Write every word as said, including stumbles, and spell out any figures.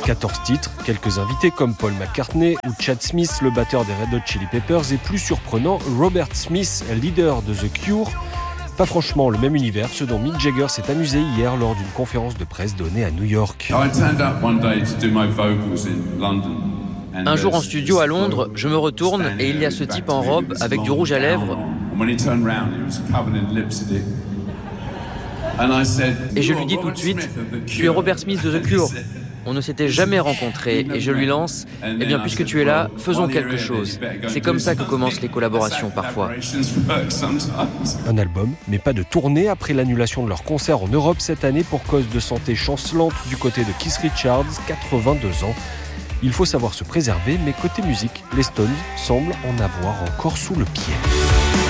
quatorze titres, quelques invités comme Paul McCartney ou Chad Smith, le batteur des Red Hot Chili Peppers, et plus surprenant, Robert Smith, leader de The Cure. Pas franchement le même univers, ce dont Mick Jagger s'est amusé hier lors d'une conférence de presse donnée à New York. Un jour en studio à Londres, je me retourne et il y a ce type en robe avec du rouge à lèvres. Et je lui dis tout de suite, tu es Robert Smith de The Cure. On ne s'était jamais rencontrés et je lui lance, eh bien puisque tu es là, faisons quelque chose. C'est comme ça que commencent les collaborations parfois. Un album, mais pas de tournée après l'annulation de leur concert en Europe cette année pour cause de santé chancelante du côté de Keith Richards, quatre-vingt-deux ans. Il faut savoir se préserver, mais côté musique, les Stones semblent en avoir encore sous le pied.